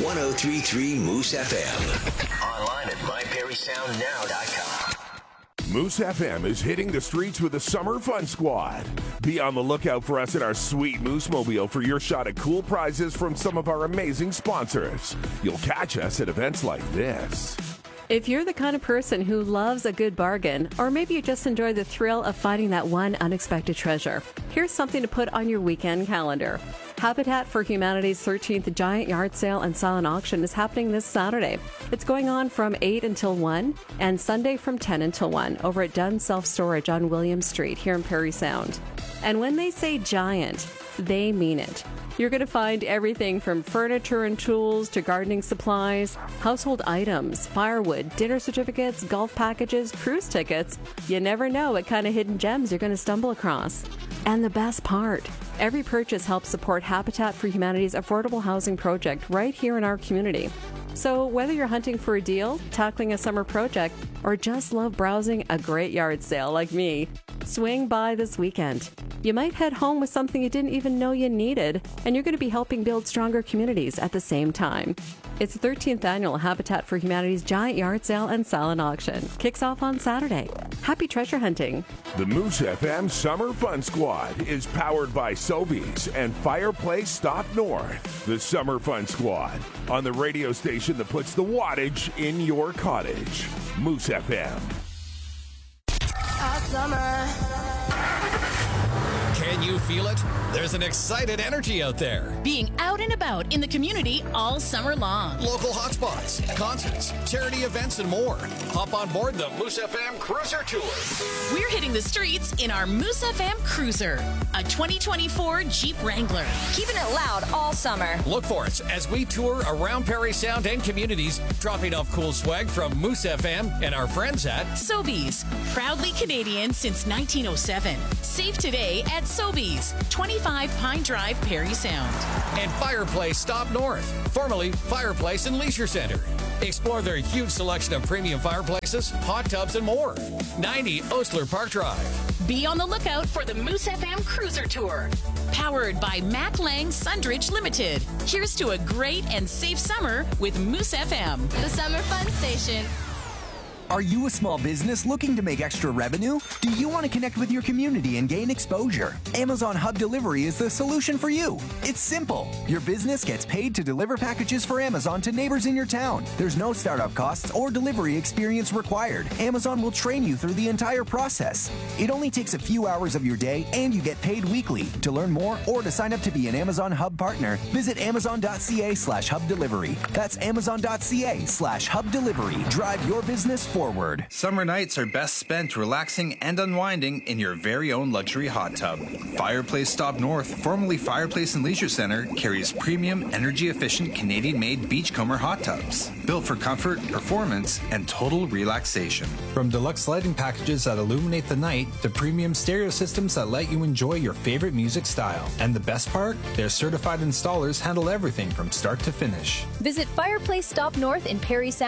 1033 Moose FM. Online at myperrysoundnow.com. Moose FM is hitting the streets with the Summer Fun Squad. Be on the lookout for us in our sweet Moose Mobile for your shot at cool prizes from some of our amazing sponsors. You'll catch us at events like this. If you're the kind of person who loves a good bargain, or maybe you just enjoy the thrill of finding that one unexpected treasure, here's something to put on your weekend calendar. Habitat for Humanity's 13th Giant Yard Sale and Silent Auction is happening this Saturday. It's going on from 8 until 1 and Sunday from 10 until 1 over at Dunn Self Storage on William Street here in Parry Sound. And when they say giant, they mean it. You're going to find everything from furniture and tools to gardening supplies, household items, firewood, dinner certificates, golf packages, cruise tickets. You never know what kind of hidden gems you're going to stumble across. And the best part, every purchase helps support Habitat for Humanity's affordable housing project right here in our community. So whether you're hunting for a deal, tackling a summer project, or just love browsing a great yard sale like me, swing by this weekend. You might head home with something you didn't even know you needed, and you're going to be helping build stronger communities at the same time. It's the 13th annual Habitat for Humanity's Giant Yard Sale and Silent Auction. Kicks off on Saturday. Happy treasure hunting. The Moose FM Summer Fun Squad is powered by Sobeys and Fireplace Stop North. The Summer Fun Squad on the radio station that puts the wattage in your cottage. Moose FM. Can you feel it? There's an excited energy out there. Being out and about in the community all summer long. Local hotspots, concerts, charity events, and more. Hop on board the Moose FM Cruiser Tour. We're hitting the streets in our Moose FM Cruiser, a 2024 Jeep Wrangler. Keeping it loud all summer. Look for us as we tour around Parry Sound and communities, dropping off cool swag from Moose FM and our friends at Sobeys, proudly Canadian since 1907. Save today at Sobeys, 25 Pine Drive, Parry Sound. And Fireplace Stop North, formerly Fireplace and Leisure Center. Explore their huge selection of premium fireplaces, hot tubs, and more. 90 Osler Park Drive. Be on the lookout for the Moose FM Cruiser Tour. Powered by Mac Lang Sundridge Limited. Here's to a great and safe summer with Moose FM. The Summer Fun Station. Are you a small business looking to make extra revenue? Do you want to connect with your community and gain exposure? Amazon Hub Delivery is the solution for you. It's simple. Your business gets paid to deliver packages for Amazon to neighbors in your town. There's no startup costs or delivery experience required. Amazon will train you through the entire process. It only takes a few hours of your day and you get paid weekly. To learn more or to sign up to be an Amazon Hub partner, visit amazon.ca/hub delivery. That's amazon.ca/hub delivery. Drive your business forward. Summer nights are best spent relaxing and unwinding in your very own luxury hot tub. Fireplace Stop North, formerly Fireplace and Leisure Center, carries premium, energy-efficient Canadian-made Beachcomber hot tubs, built for comfort, performance, and total relaxation. From deluxe lighting packages that illuminate the night to premium stereo systems that let you enjoy your favorite music style. And the best part? Their certified installers handle everything from start to finish. Visit Fireplace Stop North in Parry Sound